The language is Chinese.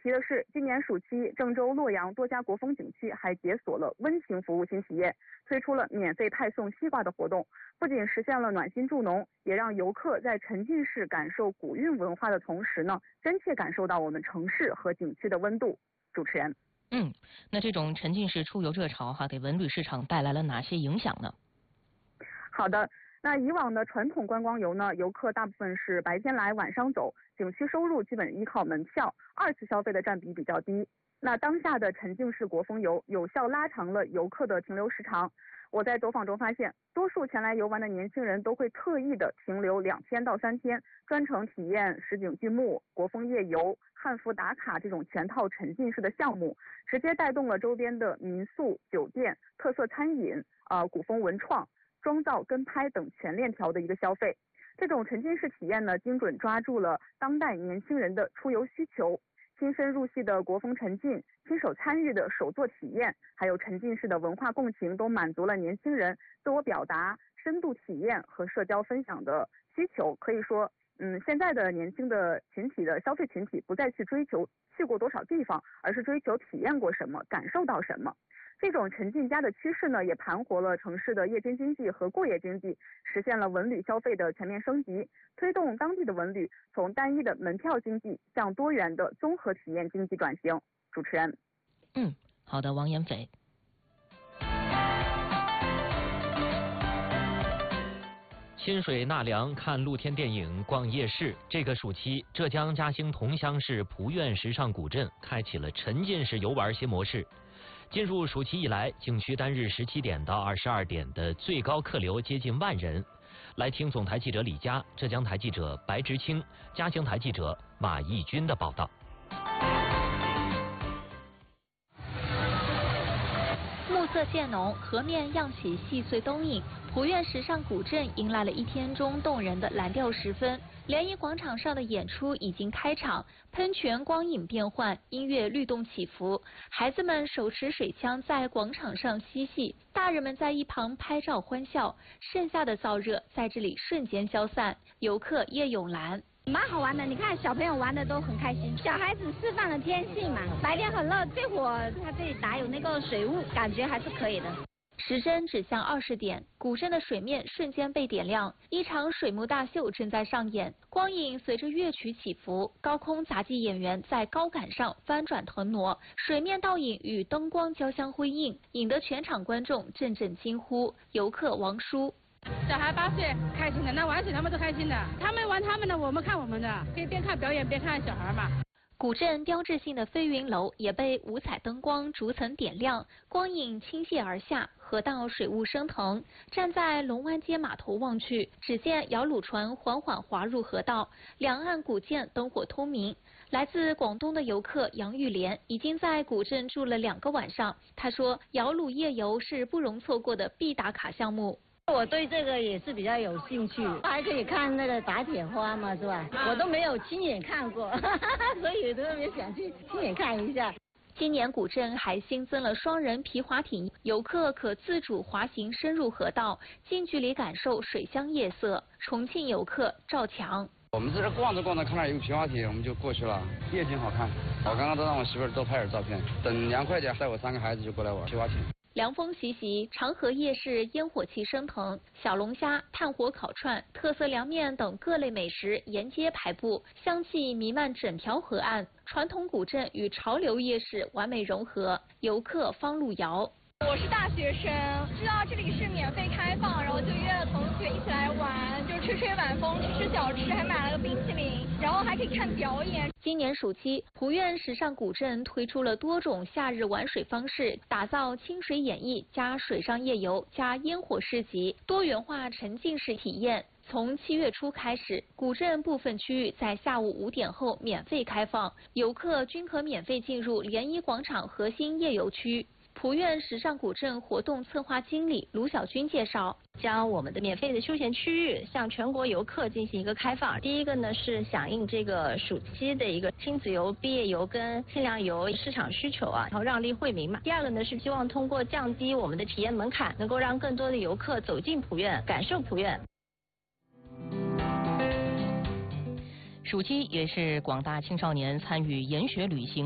提的是，今年暑期，郑州、洛阳多家国风景区还解锁了温情服务新体验，推出了免费派送西瓜的活动，不仅实现了暖心助农，也让游客在沉浸式感受古韵文化的同时呢，真切感受到我们城市和景区的温度。主持人， 那这种沉浸式出游热潮给文旅市场带来了哪些影响呢？ 好的。那以往的传统观光游呢，游客大部分是白天来晚上走，景区收入基本依靠门票，二次消费的占比比较低。那当下的沉浸式国风游有效拉长了游客的停留时长。我在走访中发现，多数前来游玩的年轻人都会特意的停留2天到3天，专程体验实景剧目、国风夜游、汉服打卡这种全套沉浸式的项目，直接带动了周边的民宿、酒店、特色餐饮、古风文创、妆造跟拍等全链条的一个消费。这种沉浸式体验呢，精准抓住了当代年轻人的出游需求，亲身入戏的国风沉浸，亲手参与的手作体验，还有沉浸式的文化共情，都满足了年轻人自我表达、深度体验和社交分享的需求。可以说，现在的年轻的群体的消费群体不再去追求去过多少地方，而是追求体验过什么，感受到什么。这种沉浸加的趋势呢，也盘活了城市的夜间经济和过夜经济，实现了文旅消费的全面升级，推动当地的文旅从单一的门票经济向多元的综合体验经济转型。主持人， 好的，王延斐。 亲水纳凉，看露天电影，逛夜市。这个暑期，浙江嘉兴桐乡市蒲院时尚古镇开启了沉浸式游玩新模式。进入暑期以来，景区单日17点到22点的最高客流接近10000人。来听总台记者李佳、浙江台记者白直清、嘉兴台记者马义军的报道。 暮色渐浓，河面漾起细碎灯影。蒲院时尚古镇迎来了一天中动人的蓝调时分。联谊广场上的演出已经开场，喷泉光影变幻，音乐律动起伏。孩子们手持水枪在广场上嬉戏，大人们在一旁拍照欢笑。盛夏的燥热在这里瞬间消散。游客叶永兰。 蛮好玩的，你看小朋友玩的都很开心，小孩子释放了天性嘛。白天很热，这会儿他这里打有那个水雾，感觉还是可以的。 时针指向20点，古镇的水面瞬间被点亮，一场水幕大秀正在上演。光影随着乐曲起伏，高空杂技演员在高杆上翻转腾挪，水面倒影与灯光交相辉映，引得全场观众阵阵惊呼。游客王叔。 小孩8岁，开心的，那玩水他们都开心的，他们玩他们的，我们看我们的，可以边看表演边看小孩嘛。 古镇标志性的飞云楼也被五彩灯光逐层点亮，光影倾泻而下，河道水雾升腾。站在龙湾街码头望去，只见摇橹船缓缓滑入河道，两岸古建灯火通明。来自广东的游客杨玉莲已经在古镇住了2个晚上。他说，摇橹夜游是不容错过的必打卡项目。 我对这个也是比较有兴趣，还可以看那个打铁花嘛，是吧？我都没有亲眼看过，所以特别想去亲眼看一下。 今年古镇还新增了双人皮划艇，游客可自主滑行深入河道，近距离感受水乡夜色。重庆游客赵强。 我们在这逛着逛着，看到有个皮划艇，我们就过去了，夜景好看。我刚刚都让我媳妇儿多拍点照片，等凉快点，带我3个孩子就过来玩皮划艇。 凉风习习，长河夜市烟火气升腾，小龙虾、炭火烤串、特色凉面等各类美食沿街排布，香气弥漫整条河岸。传统古镇与潮流夜市完美融合。游客方路遥。 我是大学生，知道这里是免费开放，然后就约了同学一起来玩，就吹吹晚风，吃吃小吃，还买了个冰淇淋，然后还可以看表演。 今年暑期，蒲院时尚古镇推出了多种夏日玩水方式，打造清水演艺加水上夜游加烟火市集，多元化沉浸式体验。从7月初开始，古镇部分区域在下午5点后免费开放，游客均可免费进入联谊广场核心夜游区。蒲院时尚古镇活动策划经理卢小军介绍， 将我们的免费的休闲区域向全国游客进行一个开放。第一个呢是响应这个暑期的一个亲子游、毕业游跟清凉游市场需求啊，然后让利惠民嘛。第二个呢是希望通过降低我们的体验门槛，能够让更多的游客走进蒲院，感受蒲院。 暑期也是广大青少年参与研学旅行